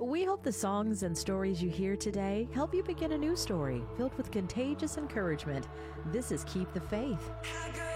We hope the songs and stories you hear today help you begin a new story filled with contagious encouragement. This is Keep the Faith.